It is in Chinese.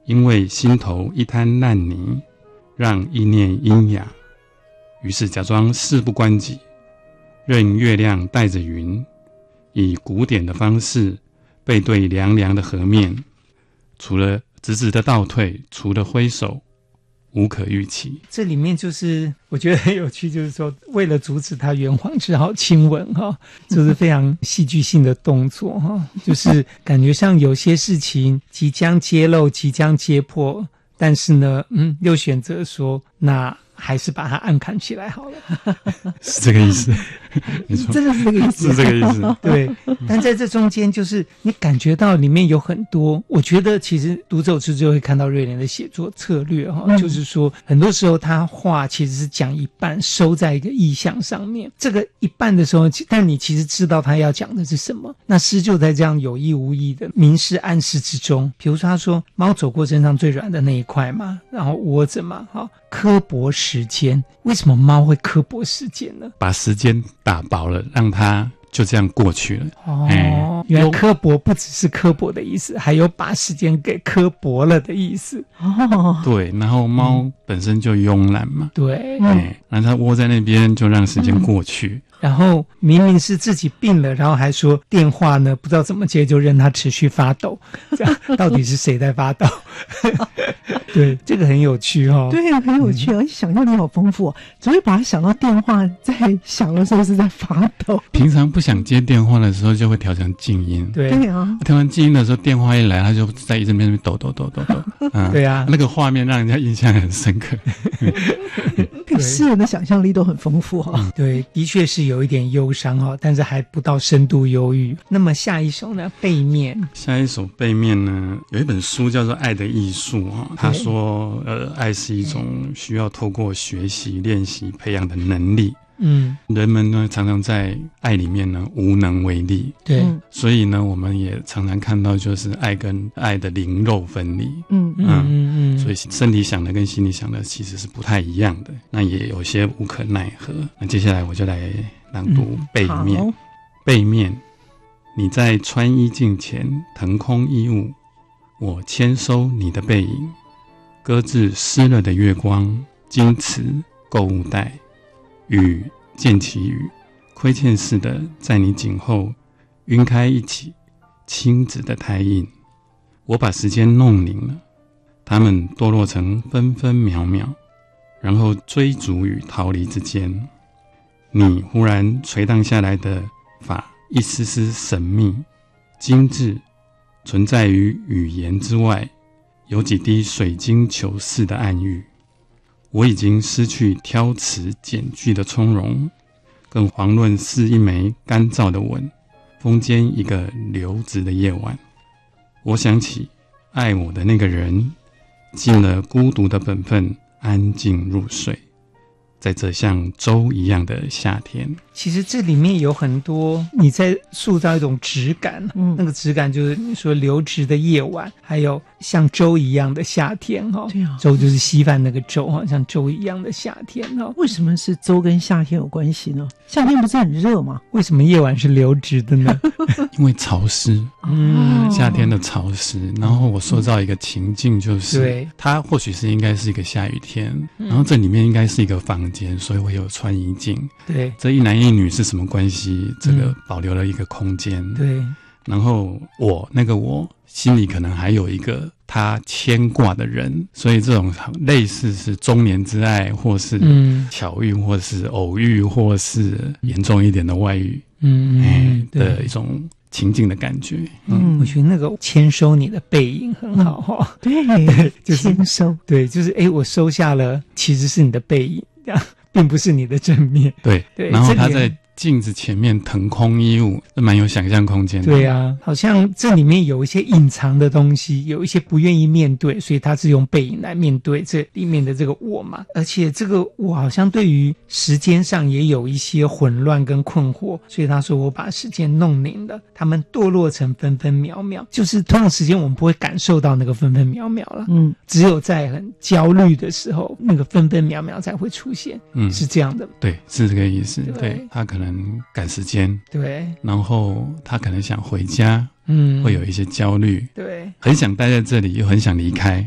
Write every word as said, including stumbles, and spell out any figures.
因为心头一滩烂泥，让意念阴哑，于是假装事不关己，任月亮带着云，以古典的方式背对凉凉的河面，除了直直的倒退，除了挥手，无可预期。 这里面就是我觉得很有趣，就是说为了阻止他圆谎只好亲吻哈，就是非常戏剧性的动作哈，就是感觉像有些事情即将揭露，即将揭破，但是呢嗯，又选择说那还是把它暗砍起来好了。 是这个意思。没错， 真的是这个意思， 是这个意思。 对，但在这中间就是你感觉到里面有很多，我觉得其实读者之就会看到瑞莲的写作策略哈、嗯，就是说很多时候他话其实是讲一半收在一个意象上面，这个一半的时候但你其实知道他要讲的是什么，那诗就在这样有意无意的明示暗示之中。比如说他说猫走过身上最软的那一块嘛，然后窝着嘛，好，刻薄时间，为什么猫会刻薄时间呢？ 把时间打薄了，让它就这样过去了。 哦、欸，原来刻薄不只是刻薄的意思，还有把时间给刻薄了的意思。 哦， 对，然后猫本身就慵懒嘛， 对， 哎、欸，然后它窝在那边就让时间过去。嗯， 然后明明是自己病了，然后还说电话呢不知道怎么接，就任它持续发抖，这样到底是谁在发抖？对，这个很有趣哦。 对，很有趣，而且想象力好丰富、哦，只会把它想到电话在响的时候是在发抖。 平常不想接电话的时候，就会调成静音。 对对啊， 调成静音的时候，电话一来，他就在一直边抖抖抖抖抖。嗯， 对啊， 那个画面让人家印象很深刻。 诗人的想象力都很丰富哈、哦嗯。对，的确是有一点忧伤哈、哦，但是还不到深度忧郁。那么下一首呢？背面。 下一首背面呢，有一本书叫做《爱的艺术》哈，他说，呃，爱是一种需要透过学习、练习培养的能力。 嗯， 人们呢常常在爱里面呢无能为力， 对， 所以呢我们也常常看到就是爱跟爱的灵肉分离， 嗯嗯嗯嗯， 所以身体想的跟心里想的其实是不太一样的，那也有些无可奈何。那接下来我就来朗读背面。嗯、背面，你在穿衣镜前腾空衣物，我签收你的背影，搁置湿了的月光，矜持购物袋。雨溅起雨，亏欠似的在你颈后晕开一起亲子的胎印。我把时间弄凝了，它们堕落成分分秒秒，然后追逐与逃离之间。你忽然垂荡下来的发，一丝丝神秘精致，存在于语言之外，有几滴水晶球似的暗喻。我已经失去挑词拣句的从容，更遑论是一枚干燥的吻，风间一个流质的夜晚。我想起爱我的那个人，尽了孤独的本分，安静入睡，在这像粥一样的夏天。 其实这里面有很多你在塑造一种质感，嗯，那个质感就是你说流质的夜晚，还有像粥一样的夏天哈、哦。 对啊， 粥就是稀饭那个粥哈，像粥一样的夏天哈、哦。 为什么是粥跟夏天有关系呢？夏天不是很热吗？ 为什么夜晚是流质的呢？ 因为潮湿，嗯，夏天的潮湿。然后我塑造一个情境，就是对、嗯、它或许是应该是一个下雨天，然后这里面应该是一个房间，所以会有穿衣镜。 对， 这一男一女是什么关系？这个保留了一个空间。 嗯、对， 然后我那个我心里可能还有一个他牵挂的人，所以这种类似是中年之爱，或是巧遇，或是偶遇，或是严重一点的外遇，嗯，欸、的一种情境的感觉。 嗯，我觉得那个签收你的背影很好哈、哦嗯。对， 就是签收， 对，就是哎，我收下了，其实是你的背影，这样并不是你的正面。 对对， 然后他在镜子前面腾空衣物，这蛮有想象空间的。 对啊，好像这里面有一些隐藏的东西，有一些不愿意面对，所以他是用背影来面对这里面的这个我嘛。而且这个我好像对于时间上也有一些混乱跟困惑，所以他说我把时间弄凝了，他们堕落成分分秒秒，就是通常时间我们不会感受到那个分分秒秒了，嗯，只有在很焦虑的时候，那个分分秒秒才会出现，嗯，是这样的， 对，是这个意思。对，对他可能赶时间， 对， 然后他可能想回家， 嗯， 会有一些焦虑， 对， 很想待在这里，又很想离开，